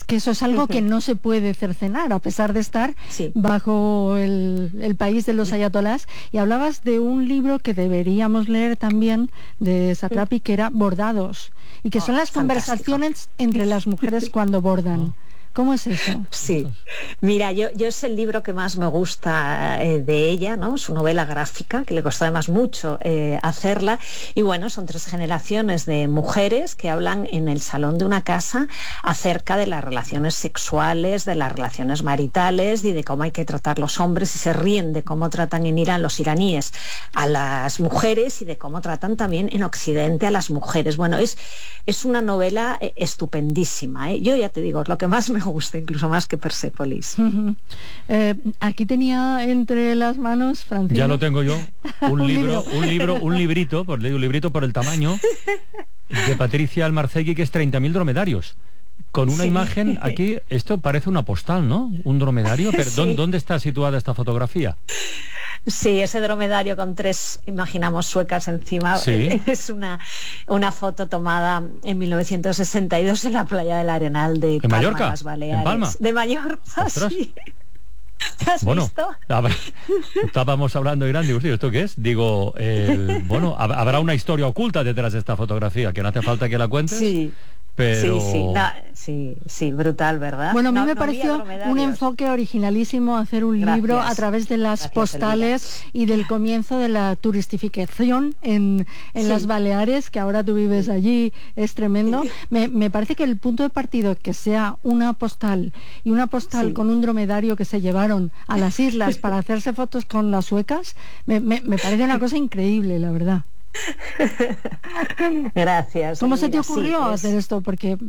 que eso es algo que no se puede cercenar, a pesar de estar bajo el país de los ayatolás. Y hablabas de un libro que deberíamos leer también, de Satrapi, que era Bordados, y que son las conversaciones entre las mujeres cuando bordan. ¿Cómo es eso? Sí, mira, yo es el libro que más me gusta de ella, ¿no? Su novela gráfica, que le costó además mucho hacerla, y bueno, son 3 generaciones de mujeres que hablan en el salón de una casa acerca de las relaciones sexuales, de las relaciones maritales y de cómo hay que tratar los hombres, y se ríen de cómo tratan en Irán los iraníes a las mujeres y de cómo tratan también en Occidente a las mujeres. Bueno, es una novela estupendísima, ¿eh? Yo ya te digo, lo que más me gusta, incluso más que Persépolis. Aquí tenía entre las manos, Francino. Ya lo tengo yo, un librito, por el tamaño, de Patricia Almarcegui, que es 30.000 dromedarios. Con una imagen aquí, esto parece una postal, ¿no? Un dromedario, pero ¿dónde está situada esta fotografía? Sí, ese dromedario con 3, imaginamos, suecas encima, es una foto tomada en 1962 en la playa del Arenal de Palma, Mallorca, las Baleares. ¿En Palma? De Mallorca, sí. ¿Has visto? Estábamos hablando de Irán, digo, ¿esto qué es? Digo, habrá una historia oculta detrás de esta fotografía, que no hace falta que la cuentes. Sí. Pero... Sí, brutal, ¿verdad? Bueno, a mí me pareció un enfoque originalísimo hacer un libro a través de las postales y del comienzo de la turistificación en las Baleares, que ahora tú vives allí, es tremendo. Me parece que el punto de partida, que sea una postal y una postal con un dromedario que se llevaron a las islas para hacerse fotos con las suecas, me parece una cosa increíble, la verdad. Gracias. ¿Cómo se te ocurrió hacer esto? Porque...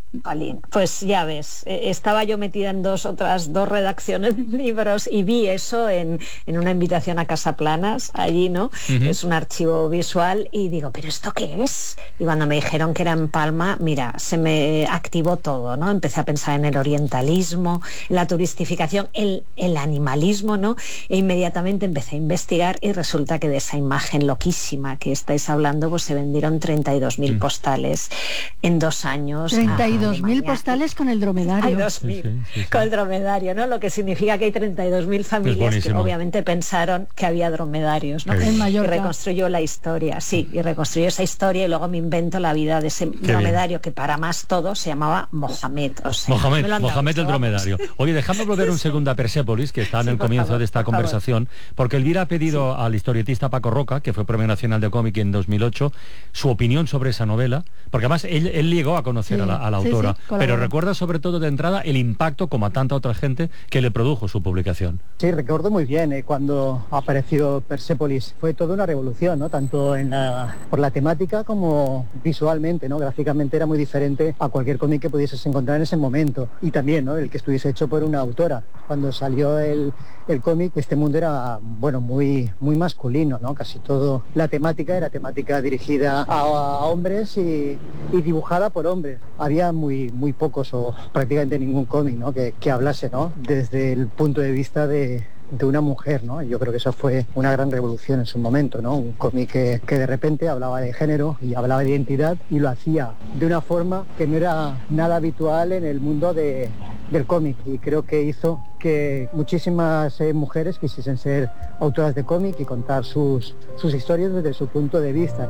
Pues ya ves, estaba yo metida en otras dos redacciones de libros y vi eso en una invitación a Casaplanas, allí, ¿no? Es un archivo visual y digo, ¿pero esto qué es? Y cuando me dijeron que era en Palma, mira, se me activó todo, ¿no? Empecé a pensar en el orientalismo, en la turistificación, el animalismo, ¿no? E inmediatamente empecé a investigar y resulta que de esa imagen loquísima que estáis hablando, pues se vendieron 32.000 postales en 2 años. 32.000 postales con el dromedario. Hay 2.000 con el dromedario, ¿no? Lo que significa que hay 32.000 familias que obviamente pensaron que había dromedarios, ¿no? En y reconstruyó la historia, y reconstruyó esa historia y luego me invento la vida de ese dromedario que para más todo se llamaba Mohamed. O sea, Mohamed el dromedario. Oye, dejadme volver un segundo a Persépolis, que está en el comienzo de esta conversación, porque Elvira ha pedido al historietista Paco Roca, que fue Premio Nacional de Cómic en 2008, su opinión sobre esa novela, porque además él llegó a conocer a la autora, pero recuerda sobre todo de entrada el impacto, como a tanta otra gente, que le produjo su publicación. Sí, recuerdo muy bien cuando apareció Persépolis. Fue toda una revolución, ¿no? Tanto por la temática como visualmente, ¿no? Gráficamente era muy diferente a cualquier cómic que pudieses encontrar en ese momento. Y también, ¿no? El que estuviese hecho por una autora. Cuando salió el cómic, este mundo era, muy masculino, ¿no? Casi todo la temática era temática dirigida a hombres y dibujada por hombres. Había muy pocos o prácticamente ningún cómic, ¿no? que hablase, ¿no? Desde el punto de vista de una mujer, ¿no? Yo creo que eso fue una gran revolución en su momento, ¿no? Un cómic que de repente hablaba de género y hablaba de identidad y lo hacía de una forma que no era nada habitual en el mundo del cómic, y creo que hizo que muchísimas mujeres quisiesen ser autoras de cómic y contar sus historias desde su punto de vista.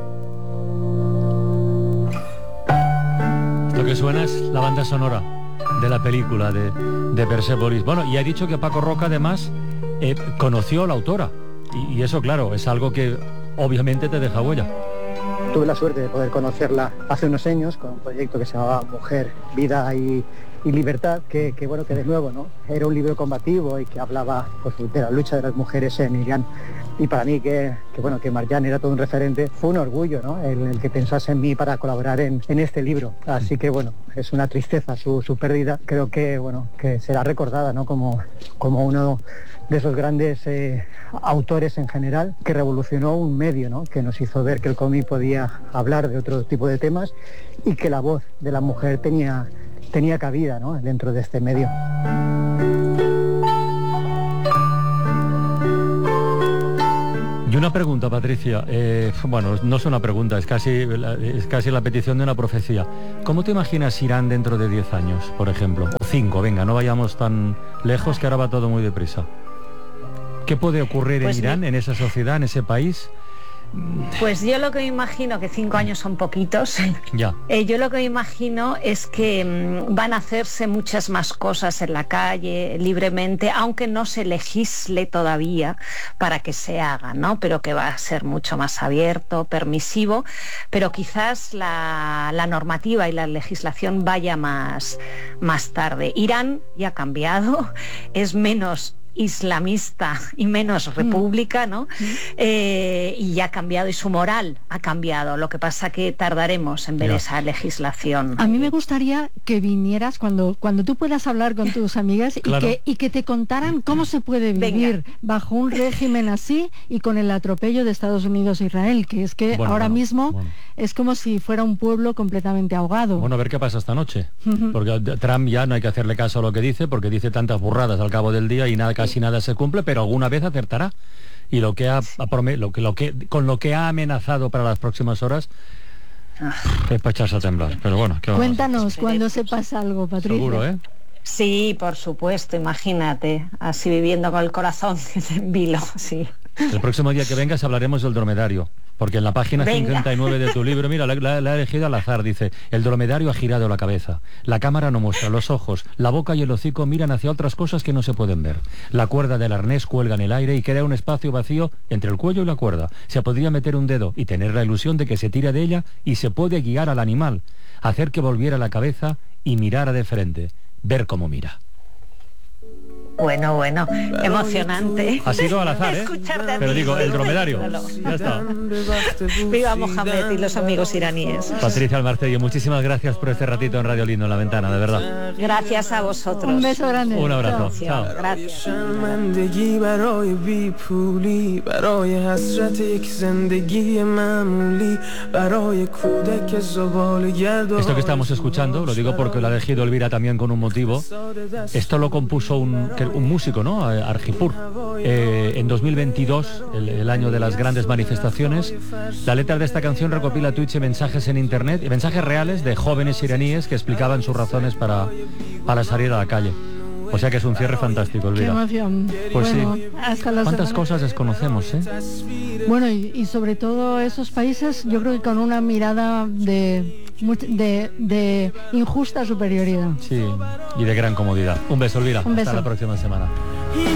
Lo que suena es la banda sonora de la película de Persépolis. Bueno, y ha dicho que Paco Roca además conoció a la autora, y eso, claro, es algo que obviamente te deja huella. Tuve la suerte de poder conocerla hace unos años con un proyecto que se llamaba Mujer, Vida y Libertad, que de nuevo, ¿no? Era un libro combativo y que hablaba, pues, de la lucha de las mujeres en Irán. Y para mí que Marjan era todo un referente, fue un orgullo, ¿no? el que pensase en mí para colaborar en este libro. Así que es una tristeza su pérdida. Creo que será recordada, ¿no? como uno de esos grandes autores en general, que revolucionó un medio, ¿no? Que nos hizo ver que el cómic podía hablar de otro tipo de temas y que la voz de la mujer tenía cabida, ¿no? Dentro de este medio. Y una pregunta, Patricia, no es una pregunta, es casi la petición de una profecía. ¿Cómo te imaginas Irán dentro de 10 años, por ejemplo, o 5, venga, no vayamos tan lejos que ahora va todo muy deprisa. ¿Qué puede ocurrir en Irán, en esa sociedad, en ese país? Pues yo lo que me imagino, que 5 años son poquitos, ya. Yo lo que me imagino es que van a hacerse muchas más cosas en la calle, libremente, aunque no se legisle todavía para que se haga, ¿no? Pero que va a ser mucho más abierto, permisivo, pero quizás la normativa y la legislación vaya más tarde. Irán ya ha cambiado, es menos islamista y menos república, ¿no? Y ya ha cambiado, y su moral ha cambiado. Lo que pasa que tardaremos en ver esa legislación. A mí me gustaría que vinieras cuando tú puedas hablar con tus amigas claro. y que te contaran cómo se puede vivir bajo un régimen así y con el atropello de Estados Unidos e Israel, que es que ahora mismo es como si fuera un pueblo completamente ahogado. Bueno, a ver qué pasa esta noche, porque Trump ya no hay que hacerle caso a lo que dice, porque dice tantas burradas al cabo del día y casi nada se cumple, pero alguna vez acertará. Y lo que con lo que ha amenazado para las próximas horas es para echarse a temblar. Pero bueno, cuéntanos cuando sepas algo, Patricia. Seguro, ¿eh? Sí, por supuesto, imagínate, así viviendo con el corazón en vilo, sí. El próximo día que vengas hablaremos del dromedario, porque en la página 59 de tu libro, mira, la he elegido al azar, dice: el dromedario ha girado la cabeza, la cámara no muestra los ojos, la boca y el hocico miran hacia otras cosas que no se pueden ver. La cuerda del arnés cuelga en el aire y queda un espacio vacío entre el cuello y la cuerda. Se podría meter un dedo y tener la ilusión de que se tira de ella y se puede guiar al animal, hacer que volviera la cabeza y mirara de frente, ver cómo mira. Bueno, emocionante. Ha sido al azar, ¿eh? Pero digo, el dromedario. Ya está. Viva Mohamed y los amigos iraníes. Patricia Almarcello, muchísimas gracias por este ratito en Radio Lindo en La Ventana, de verdad. Gracias a vosotros. Un beso grande. Un abrazo. Chao. Gracias. Esto que estamos escuchando, lo digo porque lo ha elegido Elvira también con un motivo. Esto lo compuso un músico, ¿no? Arjipur. En 2022, el año de las grandes manifestaciones, la letra de esta canción recopila tweets y mensajes en internet, y mensajes reales de jóvenes iraníes que explicaban sus razones para salir a la calle. O sea que es un cierre fantástico, Elvira. Qué emoción. Pues bueno, sí. Hasta la ¿Cuántas semana. cosas desconocemos, eh? Bueno, y sobre todo esos países, yo creo que con una mirada de injusta superioridad. Sí, y de gran comodidad. Un beso, Elvira. Un beso. Hasta la próxima semana.